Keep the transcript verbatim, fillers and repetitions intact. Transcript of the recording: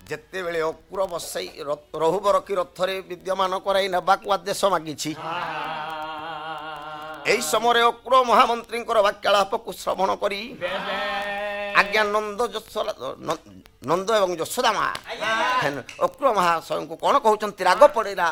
ଯେତେବେଳେ ଅକ୍ରୁର ବସାଇ ରହୁବର କି ରଥରେ ବିଦ୍ୟମାନ କରାଇ ନେବାକୁ ଆଦେଶ ମାଗିଛି ଏହି ସମୟରେ ଅକ୍ରୁର ମହାମନ୍ତ୍ରୀଙ୍କର ବାକ୍ୟାଳାପକୁ ଶ୍ରବଣ କରି ଆଜ୍ଞା ନନ୍ଦ ନନ୍ଦ ଏବଂ ଯଶୋଦା ମା ଅକ୍ରୁର ମହାଶୟଙ୍କୁ କଣ କହୁଛନ୍ତି ରାଗ ପଡିଲା